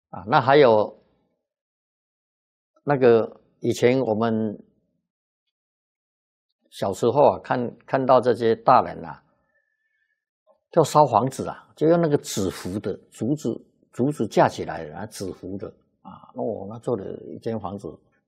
啊。那还有那个以前我们小时候啊，看到这些大人啊，就烧房子啊，就用那个纸糊的竹子架起来的，纸糊的啊，那做的一间房子